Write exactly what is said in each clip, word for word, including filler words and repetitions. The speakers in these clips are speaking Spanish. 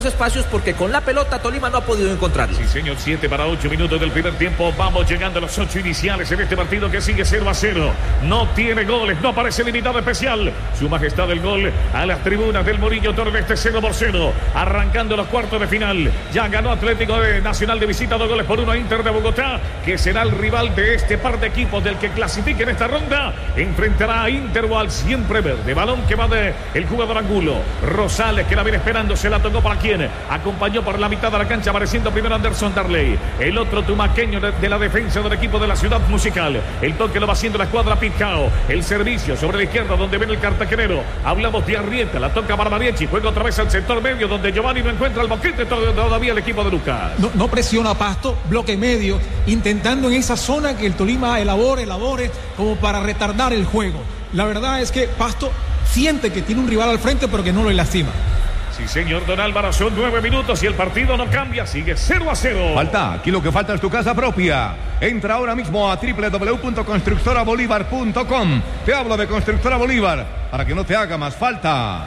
espacios porque con la pelota Tolima no ha podido encontrarlo. Sí, señor, siete para ocho minutos del primer tiempo. Vamos llegando a los ocho iniciales en este partido que sigue cero a cero. No tiene goles, no aparece limitado especial. Su majestad el gol a las tribunas del Murillo Toro este cero por cero. Arrancando los cuartos de final. Ya ganó Atlético Nacional de visita, dos goles por uno a Inter de Bogotá, que será el rival de este par de equipos del que clasifique en esta ronda. Enfrentará a Inter o al siempre verde. Balón que va de el jugador Angulo. Rosales que la viene esperando, se la tocó para quien acompañó por la mitad de la cancha, apareciendo primero Anderson Darley, el otro tumaqueño de, de la defensa del equipo de la Ciudad Musical. El toque lo va haciendo la escuadra Picao, el servicio sobre la izquierda donde viene el cartagenero. Hablamos de Arrieta, la toca Barbarieci, juega otra vez al sector medio donde Giovanni no encuentra el boquete todavía el equipo de Lucas. No, no presiona Pasto, bloque medio, intentando en esa zona que el Tolima elabore, elabore, como para retardar el juego. La verdad es que Pasto siente que tiene un rival al frente, pero que no lo lastima. Sí, señor Don Álvaro, son nueve minutos y el partido no cambia, sigue cero a cero. Falta, aquí lo que falta es tu casa propia. Entra ahora mismo a doble u doble u doble u punto constructora bolívar punto com. Te hablo de Constructora Bolívar, para que no te haga más falta.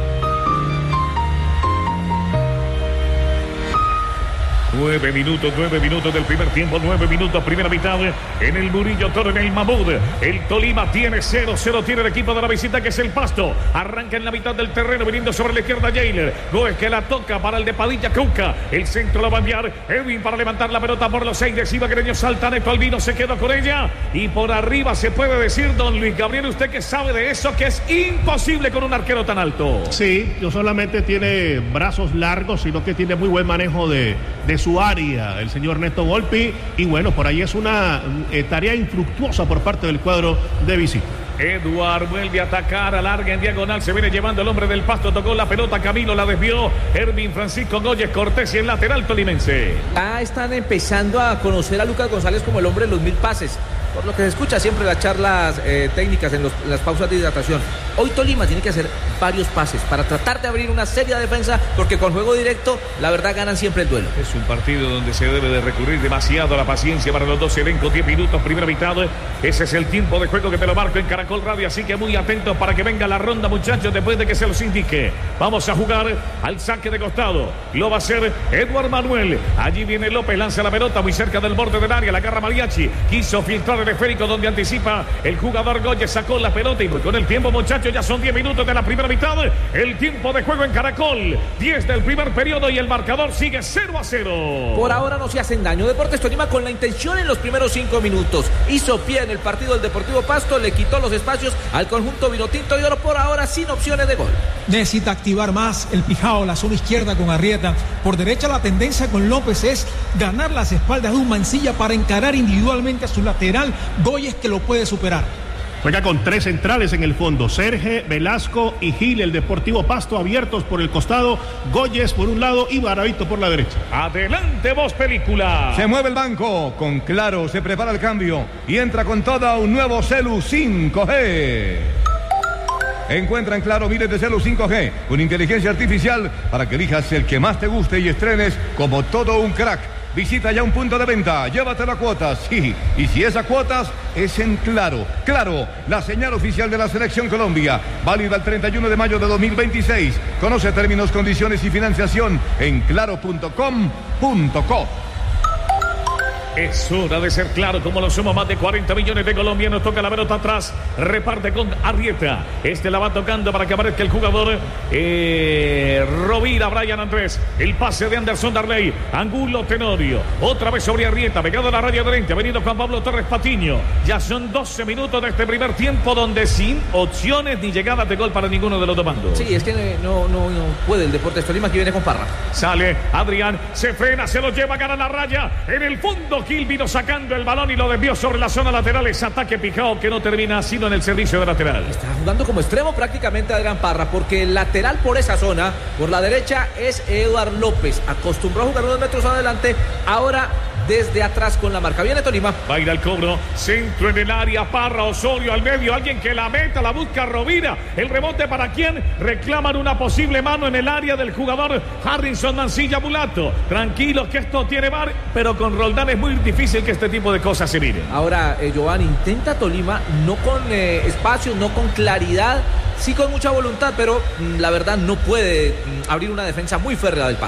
Nueve minutos, nueve minutos del primer tiempo, nueve minutos, primera mitad en el Murillo Toro, en el Mahmud. El Tolima tiene cero cero, tiene el equipo de la visita que es el Pasto. Arranca en la mitad del terreno, viniendo sobre la izquierda Jailer. Gómez que la toca para el de Padilla Cuca. El centro lo va a enviar Edwin para levantar la pelota por los aires. Iba Greño, salta Neto Albino, se quedó con ella. Y por arriba se puede decir, don Luis Gabriel, usted que sabe de eso, que es imposible con un arquero tan alto. Sí, no solamente tiene brazos largos, sino que tiene muy buen manejo de, de su área, el señor Neto Volpi, y bueno, por ahí es una eh, tarea infructuosa por parte del cuadro de visita. Eduard vuelve a atacar, alarga en diagonal, se viene llevando el hombre del Pasto, tocó la pelota, Camilo la desvió, Hermin Francisco Goyes Cortés y el lateral tolimense. Ya están empezando a conocer a Lucas González como el hombre de los mil pases, por lo que se escucha siempre las charlas eh, técnicas en los, las pausas de hidratación. Hoy Tolima tiene que hacer varios pases para tratar de abrir una seria defensa, porque con juego directo, la verdad, ganan siempre el duelo. Es un partido donde se debe de recurrir demasiado a la paciencia para los dos elencos. diez minutos, primera mitad. Ese es el tiempo de juego que te lo marco en Caracol Radio, así que muy atentos para que venga la ronda, muchachos, después de que se los indique. Vamos a jugar al saque de costado. Lo va a hacer Eduard Manuel. Allí viene López, lanza la pelota muy cerca del borde del área, la agarra Mariachi. Quiso filtrar el esférico donde anticipa el jugador Goyes, sacó la pelota y con el tiempo, muchachos, ya son diez minutos de la primera mitad. El tiempo de juego en Caracol, diez del primer periodo y el marcador sigue cero a cero. Por ahora no se hacen daño. Deportes Tolima con la intención en los primeros cinco minutos. Hizo pie en el partido del Deportivo Pasto, le quitó los espacios al conjunto vinotinto y oro, por ahora sin opciones de gol. Necesita activar más el Pijao, la zona izquierda con Arrieta. Por derecha la tendencia con López es ganar las espaldas de un Mancilla para encarar individualmente a su lateral Goyes, que lo puede superar. Juega con tres centrales en el fondo, Serge, Velasco y Gil, el Deportivo Pasto abiertos por el costado, Goyes por un lado y Baravito por la derecha. Adelante, Voz Película. Se mueve el banco, con Claro se prepara el cambio y entra con toda un nuevo Celu cinco G. Encuentra en Claro miles de Celu cinco G con inteligencia artificial para que elijas el que más te guste y estrenes como todo un crack. Visita ya un punto de venta, llévatelo a cuotas, sí, y si es a cuotas, es en Claro. Claro, la señal oficial de la Selección Colombia, válida el treinta y uno de mayo de dos mil veintiséis. Conoce términos, condiciones y financiación en claro punto com punto co. Es hora de ser claro, como lo somos más de cuarenta millones de colombianos. Toca la pelota atrás, reparte con Arrieta. Este la va tocando para que aparezca el jugador eh, Rovira, Brian Andrés. El pase de Anderson Darley, Angulo Tenorio. Otra vez sobre Arrieta, pegado a la raya de lente. Ha venido Juan Pablo Torres Patiño. Ya son doce minutos de este primer tiempo donde sin opciones ni llegadas de gol para ninguno de los dos bandos. Sí, es que no, no, no puede el Deportes Tolima, que viene con Parra. Sale Adrián, se frena, se lo lleva, gana la raya. En el fondo Gil vino sacando el balón y lo desvió sobre la zona lateral. Ese ataque Pijao que no termina sino en el servicio de lateral. Está jugando como extremo prácticamente Adrián Parra, porque el lateral por esa zona, por la derecha, es Eduard López. Acostumbró a jugar unos metros adelante, ahora desde atrás con la marca. Viene Tolima. Va a ir al cobro. Centro en el área. Parra, Osorio al medio. Alguien que la meta, la busca Rovira. El rebote para quien reclaman una posible mano en el área del jugador Harrison Mancilla Mulato. Tranquilos que esto tiene bar, pero con Roldán es muy difícil que este tipo de cosas se miren. Ahora, eh, Giovanni, intenta Tolima, no con eh, espacio, no con claridad, sí con mucha voluntad, pero mm, la verdad no puede mm, abrir una defensa muy férrea del Pasto.